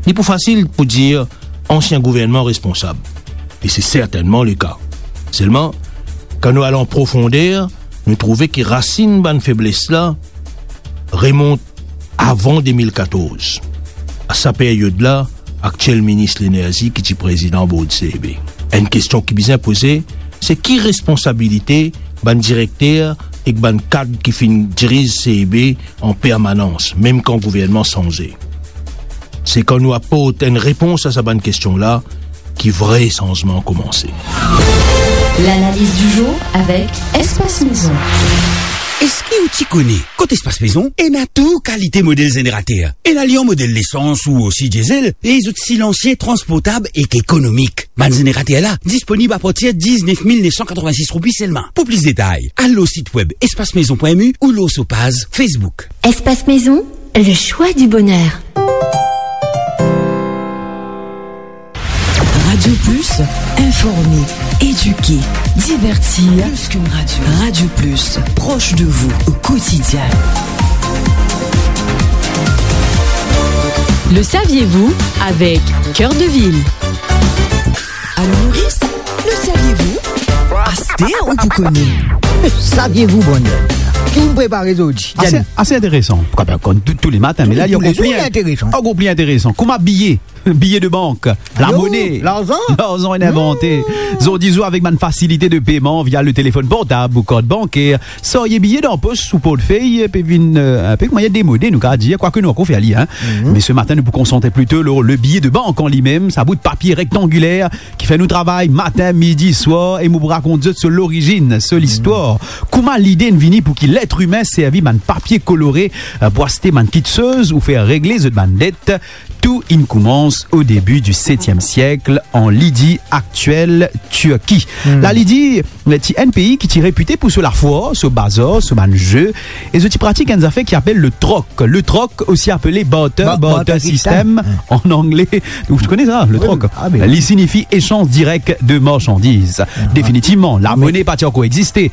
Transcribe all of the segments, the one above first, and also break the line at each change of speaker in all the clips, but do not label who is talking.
ni pour facile pour dire ancien gouvernement responsable. Et c'est certainement le cas. Seulement, quand nous allons en profondeur, nous trouvons que racine de faiblesse là remonte avant 2014. À sa période-là, actuel ministre de l'énergie qui est président de CEB. Une question qui est bien posée, c'est qui responsabilité ban directeur et ban cadre qui dirige CEB en permanence, même quand le gouvernement changé. C'est quand nous apportons une réponse à cette bonne question-là qui vrai changement a commencé.
L'analyse du jour avec Espace Maison.
Est-ce que tu connais côté Espace Maison, et a tout qualité modèle générateur. Et la lion modèle l'essence ou aussi diesel, et les autres silencieux transportables et économiques. Man générateur là, disponible à partir de 19 986 roupies seulement. Pour plus de détails, allez au site web espacemaison.mu ou l'eau Sopaz Facebook.
Espace Maison, le choix du bonheur.
Radio Plus, informer, éduquer, divertir. Plus qu'une radio. Radio Plus, proche de vous au quotidien.
Le saviez-vous avec Cœur de Ville.
Alors Maurice, le saviez-vous? Asté, on vous connaît.
Saviez-vous, bonheur? Qui vous prépare aujourd'hui?
Assez intéressant. Comme tous les matins, mais là, il y a un gros pli intéressant. Comment billet de banque, la monnaie, l'argent est inventé. Zodizou avec une facilité de paiement via le téléphone portable ou code bancaire. Ça y est billet dans poche sous portefeuille, puis un peu moyen démodé, nous qu'a dit, quoi que nous avons fait ali, hein. Mais ce matin, nous vous concentrons plutôt le billet de banque en lui-même, ça bout de papier rectangulaire qui fait nous travail matin, midi, soir, et nous vous raconte sur l'origine, sur l'histoire. Comment l'idée ne vient pour qu'il l'être humain servi man papier coloré, boisté man kitseuse ou faire régler cette dette. Tout in commence au début du 7e siècle en Lydie, actuelle Turquie. La Lydie, c'est un pays qui est réputé pour la foi, ce bazar, ce jeu, et ce qui pratique un affaire qui appelle le troc. Le troc, aussi appelé barter system en anglais. Vous connaissez ça, le troc? Il signifie échange direct de marchandises. Définitivement, la monnaie pas encore exister.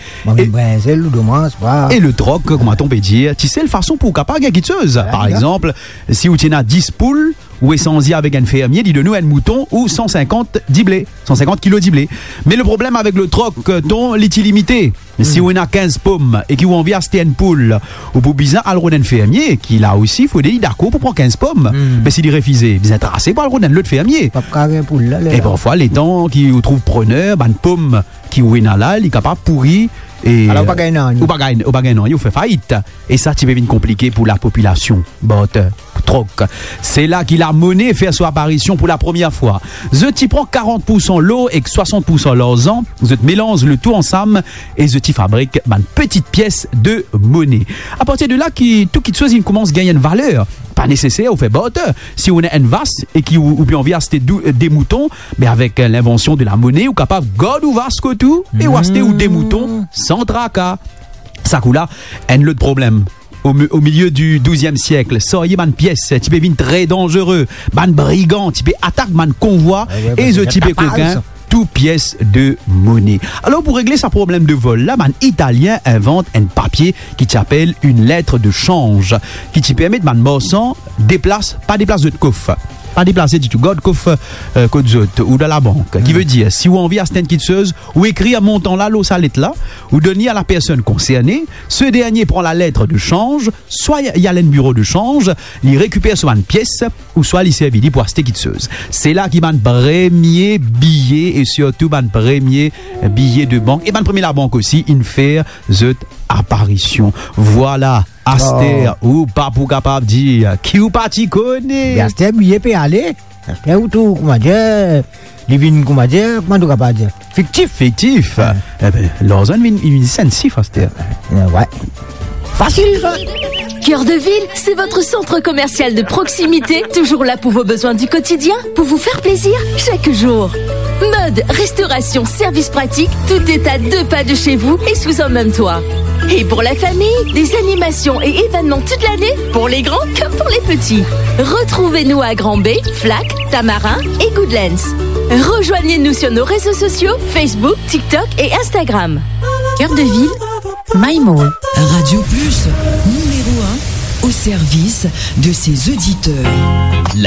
Et le troc, comment on peut dire, tu sais, la façon pour capable gagner kitseuse. Par exemple, si vous tenez 10 poules, ou essentiel avec un fermier, dit de nous un mouton ou 150 kilos d'iblé. Mais le problème avec le troc, ton l'illimité. Si on a 15 pommes et qui ont envie d'acheter une poule, ou pour bizarre, alors un fermier, qui là aussi, il faut des d'accord pour prendre 15 pommes. Mais s'il est refusé, il est intéressé par l'autre fermier. Et parfois, les temps qui trouvent preneur, une pomme qui ou là, il est capable de pourrir. Et alors, ou pas il fait faillite. Et ça, tu devient compliqué pour la population. Troc. C'est là qu'il a monnaie fait son apparition pour la première fois. Je prend 40% l'eau et 60% l'argent. Je mélange le tout ensemble et je fabrique une petite pièce de monnaie. À partir de là, tout qui chose, il commence à gagner une valeur. Pas nécessaire, on fait si on a une vache et qui ou bien on vient acheter des moutons, mais avec l'invention de la monnaie, on est capable de ou vache que tout et ou acheter ou des moutons sans tracas. Ça coule là, un autre problème. Au milieu du 12e siècle, ça y est, une pièce, tu peux très dangereux, un brigand, tu peux attaquer un convoi et ce type coquin. Tout pièce de monnaie. Alors, pour régler ce problème de vol, là, un Italien invente un papier qui s'appelle une lettre de change, qui te permet de marchand pas déplace de coffre. Pas déplacer du tout, God coffre ou de la banque. Qui veut dire, si vous envie à cette quitteuse, ou écrit à montant là, l'eau salette là, ou donner à la personne concernée, ce dernier prend la lettre de change, soit il y a un bureau de change, il récupère soit une pièce, ou soit il servi pour acheter quitteuse. C'est là qu'il y a un premier billet, et surtout un premier billet de banque, et un premier la banque aussi, il fait cette apparition. Voilà. Aster ou pas pour capable dire qui ou pas tu connais.
Aster billet peut aller. Aster ou tout comment dire living comment dire comment tu capable dire
fictif. Eh ben l'argent une sensible Aster.
Ouais. Facile ça.
Cœur de Ville, c'est votre centre commercial de proximité, toujours là pour vos besoins du quotidien, pour vous faire plaisir chaque jour. Mode, restauration, services pratiques, tout est à 2 pas de chez vous et sous un même toit. Et pour la famille, des animations et événements toute l'année, pour les grands comme pour les petits. Retrouvez-nous à Grand B, Flac, Tamarin et Goodlands. Rejoignez-nous sur nos réseaux sociaux, Facebook, TikTok et Instagram.
Cœur de Ville, My Mall. Radio Plus, numéro 1 au service de ses auditeurs.